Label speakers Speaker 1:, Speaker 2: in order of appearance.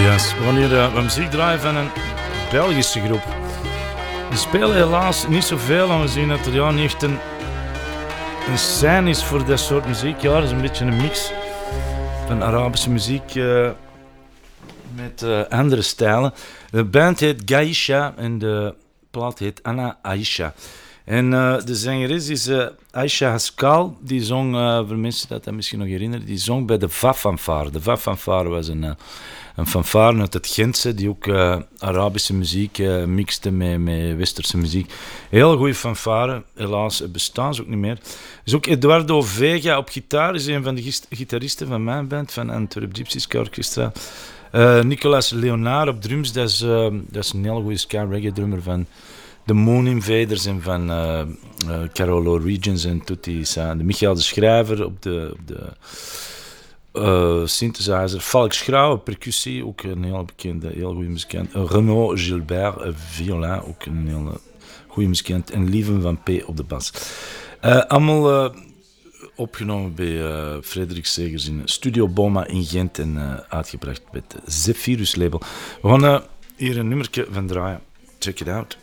Speaker 1: Yes, we gaan hier muziek draaien van een Belgische groep. Die spelen helaas niet zoveel, aangezien dat er niet echt een scène is voor dat soort muziek. Ja, dat is een beetje een mix van Arabische muziek met andere stijlen. De band heet Gaisha en de plaat heet Anna Aisha. En de zangeres is Aisha Haskal, die zong, voor mensen dat misschien nog herinneren, die zong bij de Va-fanfare. De Va-fanfare was een fanfare uit het Gentse, die ook Arabische muziek mixte met westerse muziek. Heel goede fanfare, helaas bestaan ze ook niet meer. Dus ook Eduardo Vega op gitaar, is een van de gitaristen van mijn band, van Antwerp Gypsy Ska Orchestra. Nicolas Leonard op drums, dat is een heel goede ska-reggae drummer van de Moon Invaders en van Carolo Regions en Tutti Sa. De Michael de Schrijver op de synthesizer. Falk Schrouw, percussie, ook een heel bekende, heel goede muzikant. Renaud Gilbert, violin, ook een heel goede muzikant. En Lieven van P op de bas. Allemaal opgenomen bij Frederik Segers in Studio Boma in Gent en uitgebracht met het Zephyrus label. We gaan hier een nummertje van draaien. Check it out.